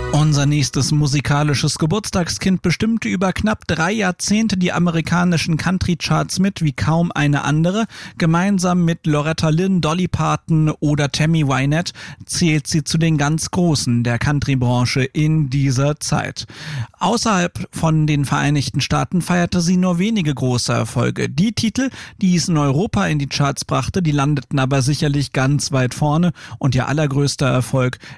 Unser nächstes musikalisches Geburtstagskind bestimmte über knapp 3 Jahrzehnte die amerikanischen Country-Charts mit wie kaum eine andere. Gemeinsam mit Loretta Lynn, Dolly Parton oder Tammy Wynette zählt sie zu den ganz Großen der Country-Branche in dieser Zeit. Außerhalb von den Vereinigten Staaten feierte sie nur wenige große Erfolge. Die Titel, die es in Europa in die Charts brachte, die landeten aber sicherlich ganz weit vorne und ihr allergrößter Erfolg